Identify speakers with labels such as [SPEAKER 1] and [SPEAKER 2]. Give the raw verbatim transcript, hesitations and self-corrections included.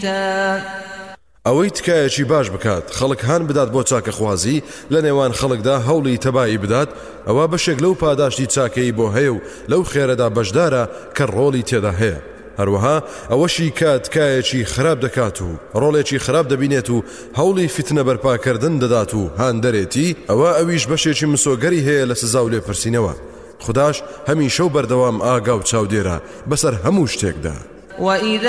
[SPEAKER 1] ئەوەی تکایەکی باش بکات خەڵک هان بدات بۆ چاکەخوازی لە نێوان خەڵکدا هەوڵی تەبایی بدات ئەوە بەشێک لەو پاداشتی چاکەی بۆ هەیە و لەو خێرەدا بەشدارە کە ڕۆڵی تێدا هەیە. هەروەها ئەوەشی کات تکایەکی خراپ دەکات و ڕۆڵێکی خراپ دەبینێت و هەوڵی فتنە بەرپاکردن دەدات و هان دەرێتی ئەوە ئەویش بەشێکی مسۆگەری هەیە لە سزا و لێپرسینەوە. خوداش هەمیشە و بەردەوام ئاگا و چاودێرە بەسەر هەموو شتێکدا.